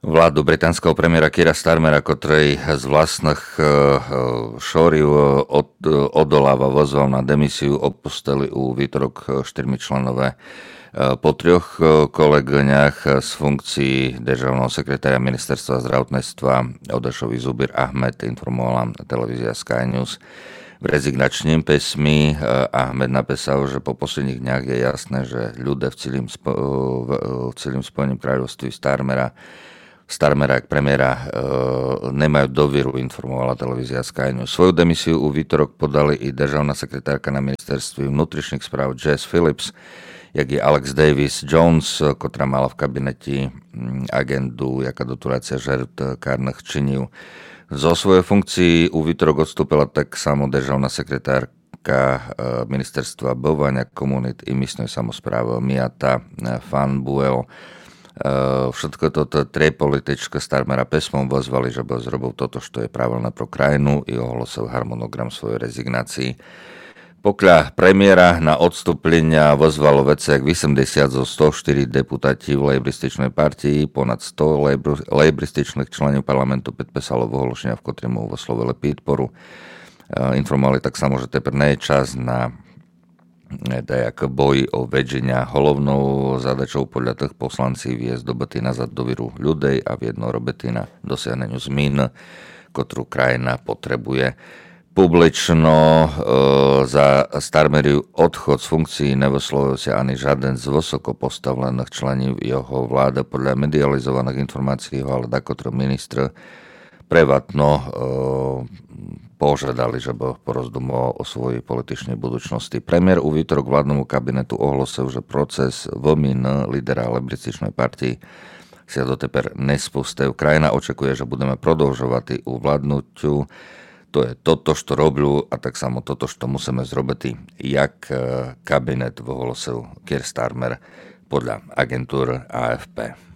Vládu británskeho premiéra Keira Starmera, ktorý z vlastných šóriv odoláva vozval na demisiu, opustili u výtorok 4 členové. Po 3 kolegňach z funkcií državného sekretára ministerstva zdravotníctva odešol Zubir Ahmed, informovala televízia Sky News. V rezignačním písmi Ahmed napísal, že po posledných dňach je jasné, že ľudia v celým Spojeným kráľovství Starmera ako premiéra nemajú dôveru, informovala televízia Sky News. Svoju demisiu u výtorok podali i državná sekretárka na ministerstve vnútričných správ Jess Phillips, jak je Alex Davis Jones, ktorá mala v kabineti agendu, jaká doturácia žert kárnych činov. Zo svojej funkcii u výtorok odstúpila tak samo državná sekretárka ministerstva bovania komunít i místnej samosprávy Miata Van Buel. Všetko toto 3 politička Starmera písmom vozvali, že by zrobil toto, čo je pravilné pro krajinu, i ohlásil harmonogram svojej rezignácii. Pokľa premiéra na odstúplenia vozvalo veciak 80 zo 104 deputáti v lejbrističnej partii, ponad 100 lejbrističných členov parlamentu podpísalo ohlášenia, v ktorém mu vyslovili podporu. Informovali tak samo, že teper nie je čas na dajak boj o vedenia. Hlavnou zadačou podľa tých poslancí viesť dobyty nazad do víru ľudí a viedno robiti na dosiahneniu zmín, ktorú krajina potrebuje. Publično za Starmeriu odchod z funkcií nevyslovil sa ani žiaden z vysoko postavených členov jeho vlády. Podľa medializovaných informácií ho ale takotro ministr privatno požiadali, že by porozdumoval o svojej političnej budúcnosti. Premiér u výtorok vládnemu kabinetu ohlásil, že proces výmeny lídera lejbrističnej partii sa doteper nespustil. Krajina očakuje, že budeme prodlžovať u vládnutiu. To je toto, čo roblю, a tak samo toto, čo musíme zrobiť, jak kabinet ohlásil Keir Starmer podľa agentúr AFP.